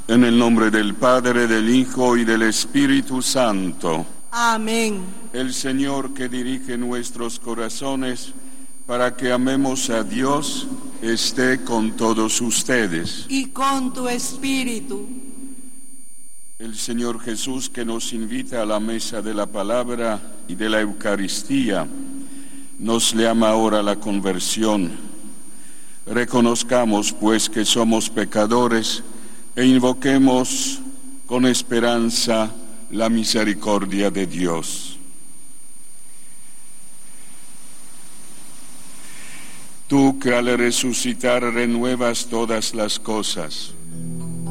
En el nombre del Padre, del Hijo y del Espíritu Santo. Amén. El Señor que dirige nuestros corazones para que amemos a Dios, esté con todos ustedes. Y con tu espíritu. El Señor Jesús, que nos invita a la mesa de la palabra y de la Eucaristía, nos llama ahora a la conversión. Reconozcamos, pues, que somos pecadores e invoquemos con esperanza la misericordia de Dios. Tú que al resucitar renuevas todas las cosas,